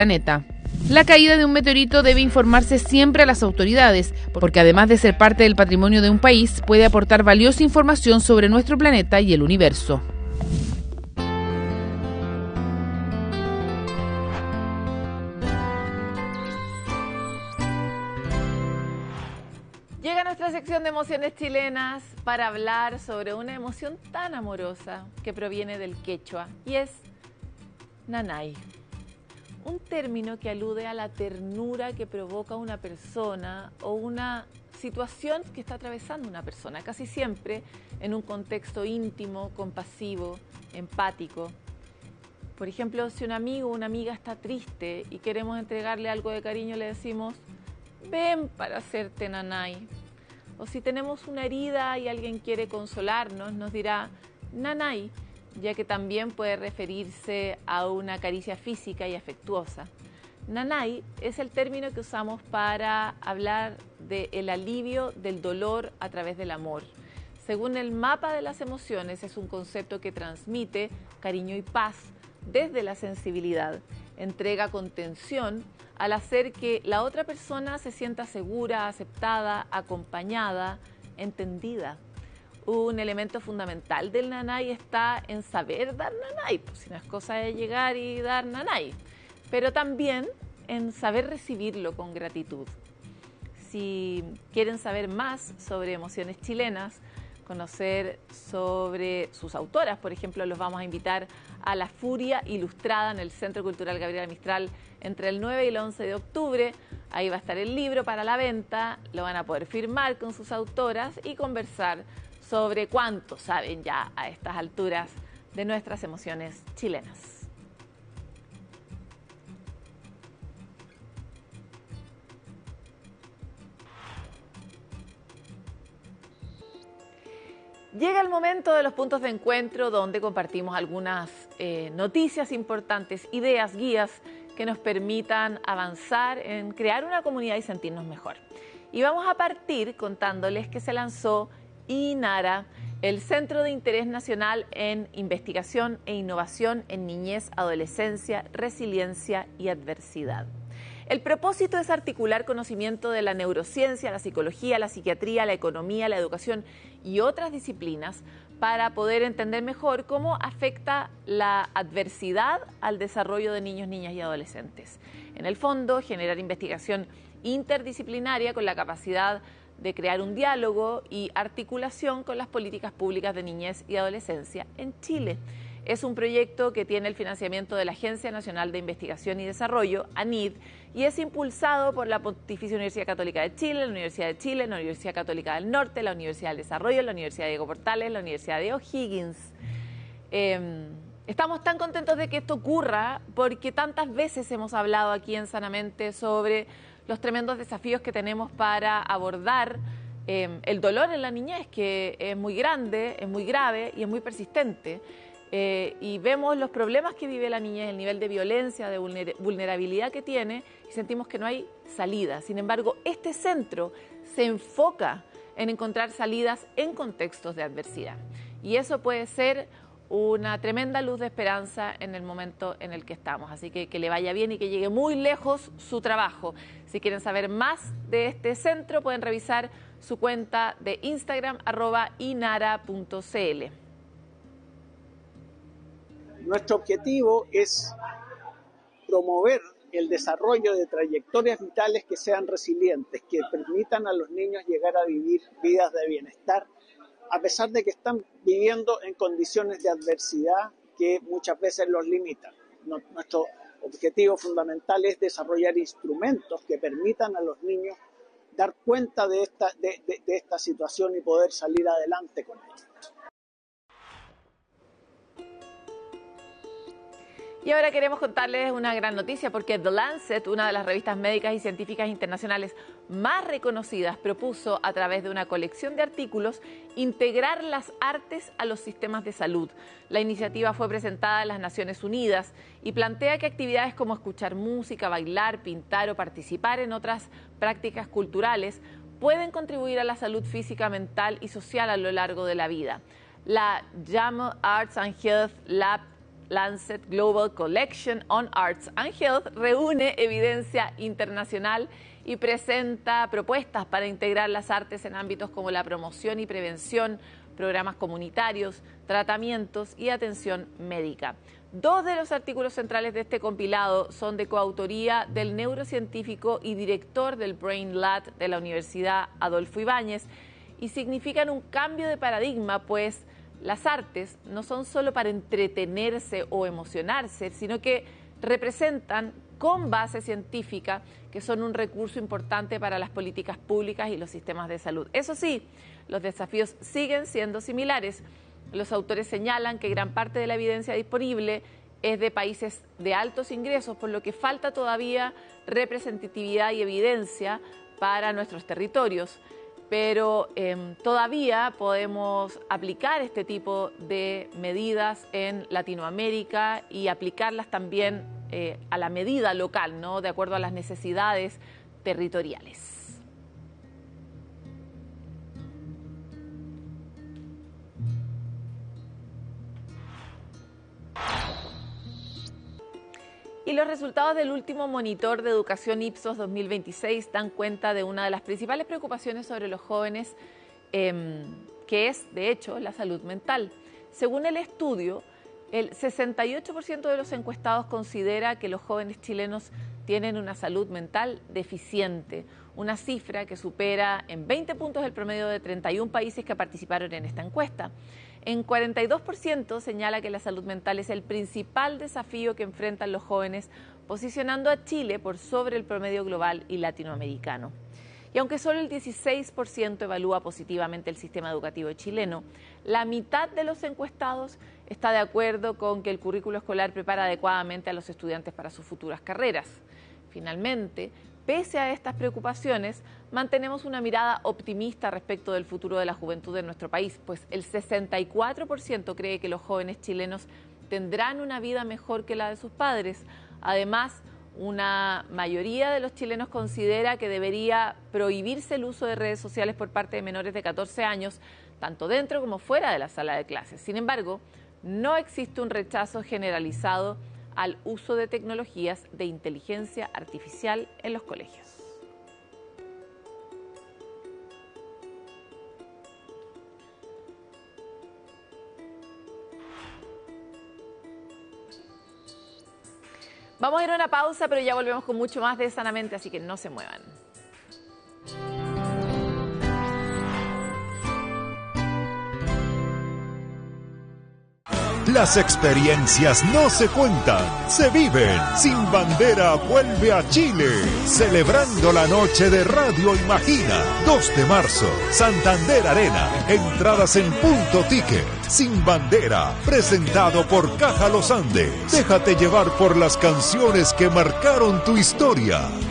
planeta. La caída de un meteorito debe informarse siempre a las autoridades, porque además de ser parte del patrimonio de un país, puede aportar valiosa información sobre nuestro planeta y el universo. Llega nuestra sección de emociones chilenas para hablar sobre una emoción tan amorosa que proviene del quechua y es nanay. Un término que alude a la ternura que provoca una persona o una situación que está atravesando una persona, casi siempre en un contexto íntimo, compasivo, empático. Por ejemplo, si un amigo o una amiga está triste y queremos entregarle algo de cariño, le decimos, ven para hacerte nanay. O si tenemos una herida y alguien quiere consolarnos, nos dirá nanay, ya que también puede referirse a una caricia física y afectuosa. Nanay es el término que usamos para hablar del alivio del dolor a través del amor. Según el mapa de las emociones, es un concepto que transmite cariño y paz desde la sensibilidad. Entrega contención al hacer que la otra persona se sienta segura, aceptada, acompañada, entendida. Un elemento fundamental del nanay está en saber dar nanay, pues si no es cosa de llegar y dar nanay, pero también en saber recibirlo con gratitud. Si quieren saber más sobre emociones chilenas, conocer sobre sus autoras, por ejemplo, los vamos a invitar a La Furia Ilustrada en el Centro Cultural Gabriela Mistral entre el 9 y el 11 de octubre. Ahí va a estar el libro para la venta, lo van a poder firmar con sus autoras y conversar sobre cuánto saben ya a estas alturas de nuestras emociones chilenas. Llega el momento de los puntos de encuentro donde compartimos algunas noticias importantes, ideas, guías que nos permitan avanzar en crear una comunidad y sentirnos mejor. Y vamos a partir contándoles que se lanzó INARA, el Centro de Interés Nacional en Investigación e Innovación en Niñez, Adolescencia, Resiliencia y Adversidad. El propósito es articular conocimiento de la neurociencia, la psicología, la psiquiatría, la economía, la educación y otras disciplinas para poder entender mejor cómo afecta la adversidad al desarrollo de niños, niñas y adolescentes. En el fondo, generar investigación interdisciplinaria con la capacidad de crear un diálogo y articulación con las políticas públicas de niñez y adolescencia en Chile. Es un proyecto que tiene el financiamiento de la Agencia Nacional de Investigación y Desarrollo, ANID, y es impulsado por la Pontificia Universidad Católica de Chile, la Universidad de Chile, la Universidad Católica del Norte, la Universidad del Desarrollo, la Universidad Diego Portales, la Universidad de O'Higgins. Estamos tan contentos de que esto ocurra porque tantas veces hemos hablado aquí en Sanamente sobre los tremendos desafíos que tenemos para abordar el dolor en la niñez, que es muy grande, es muy grave y es muy persistente. Y vemos los problemas que vive la niñez, el nivel de violencia, de vulnerabilidad que tiene y sentimos que no hay salida. Sin embargo, este centro se enfoca en encontrar salidas en contextos de adversidad. Y eso puede ser una tremenda luz de esperanza en el momento en el que estamos. Así que le vaya bien y que llegue muy lejos su trabajo. Si quieren saber más de este centro, pueden revisar su cuenta de Instagram, @inara.cl. Nuestro objetivo es promover el desarrollo de trayectorias vitales que sean resilientes, que permitan a los niños llegar a vivir vidas de bienestar, a pesar de que están viviendo en condiciones de adversidad que muchas veces los limitan. Nuestro objetivo fundamental es desarrollar instrumentos que permitan a los niños dar cuenta de esta situación y poder salir adelante con ella. Y ahora queremos contarles una gran noticia porque The Lancet, una de las revistas médicas y científicas internacionales más reconocidas, propuso a través de una colección de artículos integrar las artes a los sistemas de salud. La iniciativa fue presentada en las Naciones Unidas y plantea que actividades como escuchar música, bailar, pintar o participar en otras prácticas culturales pueden contribuir a la salud física, mental y social a lo largo de la vida. La JAMA Arts and Health Lab Lancet Global Collection on Arts and Health reúne evidencia internacional y presenta propuestas para integrar las artes en ámbitos como la promoción y prevención, programas comunitarios, tratamientos y atención médica. 2 de los artículos centrales de este compilado son de coautoría del neurocientífico y director del Brain Lab de la Universidad Adolfo Ibáñez y significan un cambio de paradigma, pues las artes no son solo para entretenerse o emocionarse, sino que representan con base científica que son un recurso importante para las políticas públicas y los sistemas de salud. Eso sí, los desafíos siguen siendo similares. Los autores señalan que gran parte de la evidencia disponible es de países de altos ingresos, por lo que falta todavía representatividad y evidencia para nuestros territorios. Pero todavía podemos aplicar este tipo de medidas en Latinoamérica y aplicarlas también a la medida local, ¿no? De acuerdo a las necesidades territoriales. Y los resultados del último monitor de educación Ipsos 2026 dan cuenta de una de las principales preocupaciones sobre los jóvenes, que es, de hecho, la salud mental. Según el estudio, el 68% de los encuestados considera que los jóvenes chilenos tienen una salud mental deficiente, una cifra que supera en 20 puntos el promedio de 31 países que participaron en esta encuesta. En 42% señala que la salud mental es el principal desafío que enfrentan los jóvenes, posicionando a Chile por sobre el promedio global y latinoamericano. Y aunque solo el 16% evalúa positivamente el sistema educativo chileno, la mitad de los encuestados está de acuerdo con que el currículo escolar prepara adecuadamente a los estudiantes para sus futuras carreras. Finalmente, pese a estas preocupaciones, mantenemos una mirada optimista respecto del futuro de la juventud en nuestro país, pues el 64% cree que los jóvenes chilenos tendrán una vida mejor que la de sus padres. Además, una mayoría de los chilenos considera que debería prohibirse el uso de redes sociales por parte de menores de 14 años, tanto dentro como fuera de la sala de clases. Sin embargo, no existe un rechazo generalizado al uso de tecnologías de inteligencia artificial en los colegios. Vamos a ir a una pausa, pero ya volvemos con mucho más de Sanamente, así que no se muevan. Las experiencias no se cuentan, se viven. Sin Bandera vuelve a Chile, celebrando la noche de Radio Imagina. 2 de marzo, Santander Arena. Entradas en Punto Ticket. Sin Bandera, presentado por Caja Los Andes. Déjate llevar por las canciones que marcaron tu historia.